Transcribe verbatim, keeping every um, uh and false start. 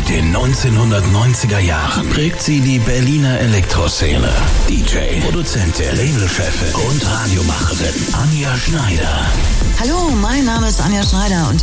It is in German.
Seit den neunzehnhundertneunziger Jahren prägt sie die Berliner Elektroszene. D J, Produzentin, Labelchefin und Radiomacherin Anja Schneider. Hallo, mein Name ist Anja Schneider und